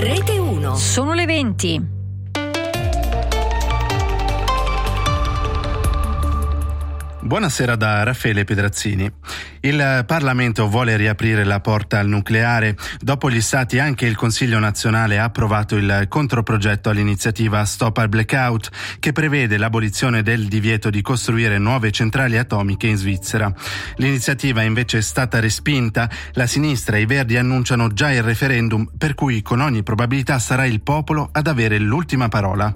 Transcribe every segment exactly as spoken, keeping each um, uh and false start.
Rete uno. Sono le venti. Buonasera da Raffaele Pedrazzini. Il Parlamento vuole riaprire la porta al nucleare. Dopo gli Stati anche il Consiglio nazionale ha approvato il controprogetto all'iniziativa Stop al Blackout, che prevede l'abolizione del divieto di costruire nuove centrali atomiche in Svizzera. L'iniziativa invece è stata respinta. La sinistra e i Verdi annunciano già il referendum, per cui con ogni probabilità sarà il popolo ad avere l'ultima parola.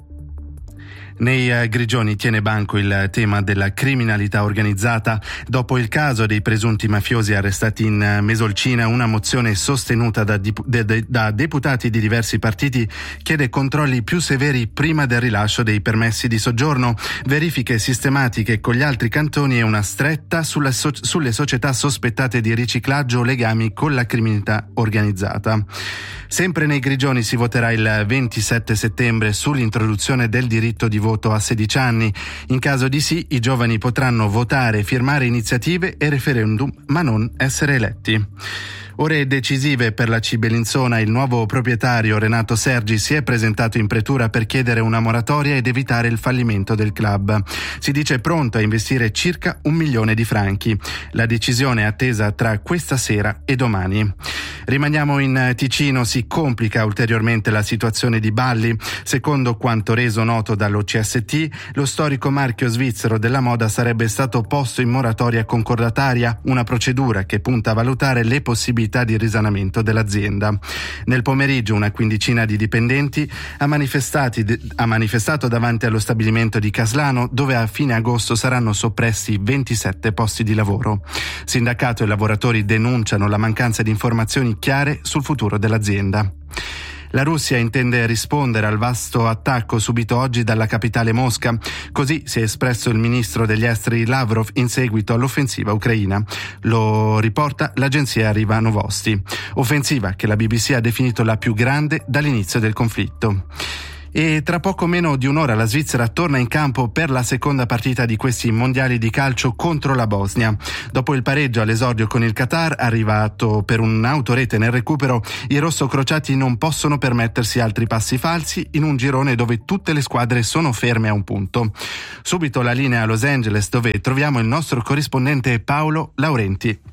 Nei Grigioni tiene banco il tema della criminalità organizzata. Dopo il caso dei presunti mafiosi arrestati in Mesolcina, una mozione sostenuta da, dip- de- de- da deputati di diversi partiti chiede controlli più severi prima del rilascio dei permessi di soggiorno, verifiche sistematiche con gli altri cantoni e una stretta sulla so- sulle società sospettate di riciclaggio o legami con la criminalità organizzata. Sempre nei Grigioni si voterà il ventisette settembre sull'introduzione del diritto di voto a sedici anni. In caso di sì, i giovani potranno votare, firmare iniziative e referendum, ma non essere eletti. Ore decisive per la Cibelinzona. Il nuovo proprietario Renato Sergi si è presentato in pretura per chiedere una moratoria ed evitare il fallimento del club. Si dice pronto a investire circa un milione di franchi. La decisione è attesa tra questa sera e domani. Rimaniamo in Ticino, si complica ulteriormente la situazione di Balli. Secondo quanto reso noto dallo C S T, lo storico marchio svizzero della moda sarebbe stato posto in moratoria concordataria, una procedura che punta a valutare le possibilità di risanamento dell'azienda. Nel pomeriggio una quindicina di dipendenti ha, manifestati, ha manifestato davanti allo stabilimento di Caslano, dove a fine agosto saranno soppressi ventisette posti di lavoro. Sindacato e lavoratori denunciano la mancanza di informazioni chiare sul futuro dell'azienda. La Russia intende rispondere al vasto attacco subito oggi dalla capitale Mosca. Così si è espresso il ministro degli esteri Lavrov in seguito all'offensiva ucraina. Lo riporta l'agenzia Riva Novosti. Offensiva che la B B C ha definito la più grande dall'inizio del conflitto. E tra poco meno di un'ora la Svizzera torna in campo per la seconda partita di questi mondiali di calcio contro la Bosnia. Dopo il pareggio all'esordio con il Qatar, arrivato per un'autorete nel recupero, i rossocrociati non possono permettersi altri passi falsi in un girone dove tutte le squadre sono ferme a un punto. Subito la linea a Los Angeles, dove troviamo il nostro corrispondente Paolo Laurenti.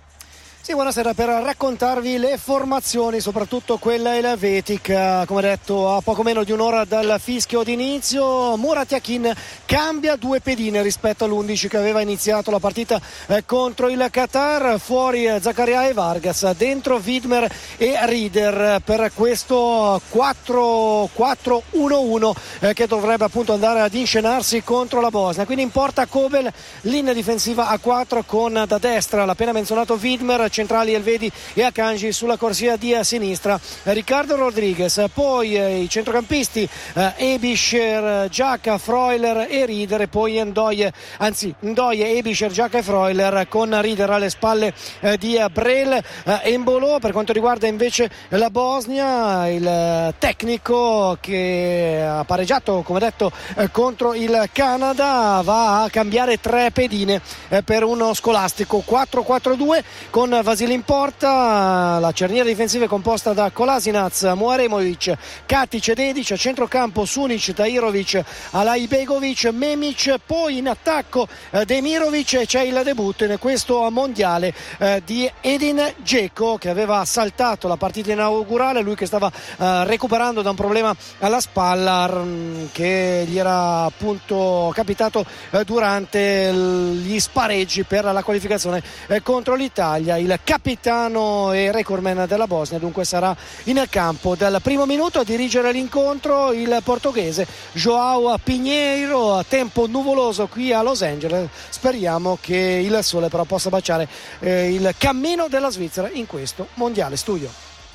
Sì, buonasera, per raccontarvi le formazioni, soprattutto quella elvetica. Come detto, a poco meno di un'ora dal fischio d'inizio, Murat Yakin cambia due pedine rispetto all'undici che aveva iniziato la partita eh, contro il Qatar. Fuori eh, Zakaria e Vargas, dentro Widmer e Rieder per questo quattro quattro uno uno eh, che dovrebbe appunto andare ad inscenarsi contro la Bosnia. Quindi in porta Kobel, linea difensiva a quattro con da destra l'appena menzionato Widmer, centrali Elvedi e Akanji sulla corsia di sinistra, Riccardo Rodriguez, poi eh, i centrocampisti eh, Ebischer, Giacca, Freuler e Rieder, e poi Ndoye, anzi Ndoye, Ebischer, Giacca e Freuler con Rieder alle spalle eh, di Brel eh, Embolo. Per quanto riguarda invece la Bosnia, il tecnico che ha pareggiato come detto eh, contro il Canada va a cambiare tre pedine eh, per uno scolastico quattro quattro due con Vasili in porta. La cerniera difensiva è composta da Kolasinac, Muaremovic, Katic e Dedic, a centrocampo Sunic, Tahirovic, Alaibegovic, Memic, poi in attacco eh, Demirovic, e c'è il debutto in questo mondiale eh, di Edin Dzeko, che aveva saltato la partita inaugurale, lui che stava eh, recuperando da un problema alla spalla r- che gli era appunto capitato eh, durante l- gli spareggi per la qualificazione eh, contro l'Italia. Il capitano e recordman della Bosnia dunque sarà in campo dal primo minuto a dirigere l'incontro il portoghese João Pinheiro. A tempo nuvoloso qui a Los Angeles, speriamo che il sole però possa baciare eh, il cammino della Svizzera in questo mondiale. Studio.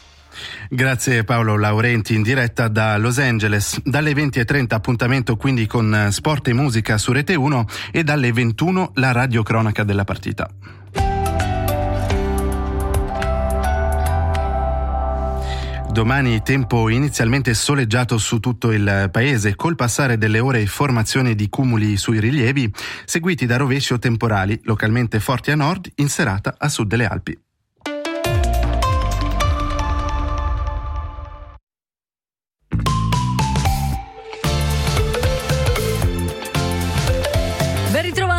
Grazie Paolo Laurenti in diretta da Los Angeles. Dalle venti e trenta appuntamento quindi con Sport e Musica su Rete uno, e dalle ventuno la radiocronaca della partita. Domani tempo inizialmente soleggiato su tutto il paese, col passare delle ore formazione di cumuli sui rilievi, seguiti da rovesci o temporali, localmente forti a nord, in serata a sud delle Alpi.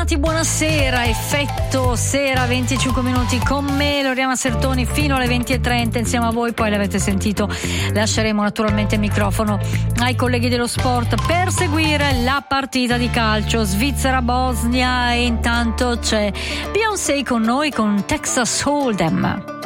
bentornati, buonasera, effetto sera, venticinque minuti con me Loriana Sertoni fino alle venti e trenta insieme a voi, poi l'avete sentito, lasceremo naturalmente il microfono ai colleghi dello sport per seguire la partita di calcio Svizzera-Bosnia e intanto c'è Beyoncé con noi con Texas Hold'em.